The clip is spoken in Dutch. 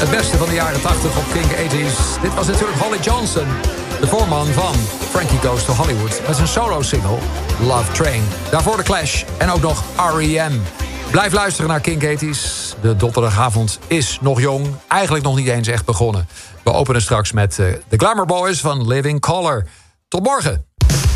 Het beste van de jaren 80 op Kink 80's. Dit was natuurlijk Holly Johnson, de voorman van Frankie Goes to Hollywood, met zijn solo-single Love Train. Daarvoor de Clash en ook nog R.E.M. Blijf luisteren naar Kink 80's. De donderdagavond is nog jong, eigenlijk nog niet eens echt begonnen. We openen straks met de Glamour Boys van Living Colour. Tot morgen!